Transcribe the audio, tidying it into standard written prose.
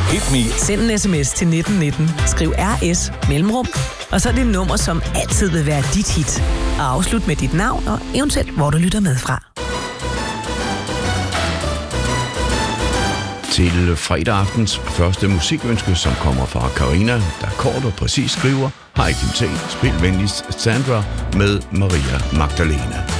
Hit me. Send en sms til 1919. Skriv RS mellemrum. Og så er det nummer, som altid vil være dit hit. Og afslut med dit navn og eventuelt, hvor du lytter med fra. Til fredag aftens første musikønske, som kommer fra Karina, der kort og præcis skriver: Hej Kim T, spil venligst Sandra med Maria Magdalena.